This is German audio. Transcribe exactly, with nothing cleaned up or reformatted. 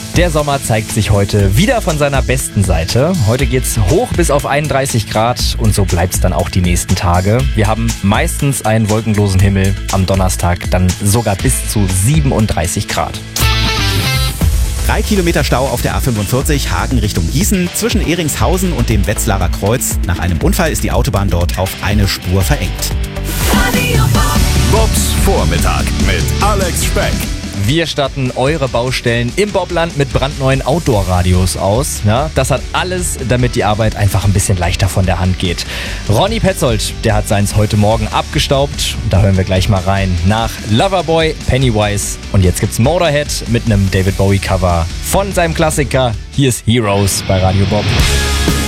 Der Sommer zeigt sich heute wieder von seiner besten Seite. Heute geht's hoch bis auf einunddreißig Grad und so bleibt's dann auch die nächsten Tage. Wir haben meistens einen wolkenlosen Himmel, am Donnerstag dann sogar bis zu siebenunddreißig Grad. Drei Kilometer Stau auf der A fünfundvierzig Hagen Richtung Gießen zwischen Ehringshausen und dem Wetzlarer Kreuz. Nach einem Unfall ist die Autobahn dort auf eine Spur verengt. Bobs Vormittag mit Alex Speck. Wir statten eure Baustellen im Bobland mit brandneuen Outdoor-Radios aus. Ja, das hat alles, damit die Arbeit einfach ein bisschen leichter von der Hand geht. Ronny Petzold, der hat seins heute Morgen abgestaubt. Da hören wir gleich mal rein nach Loverboy, Pennywise. Und jetzt gibt's Motorhead mit einem David Bowie-Cover von seinem Klassiker. Hier ist Heroes bei Radio Bob.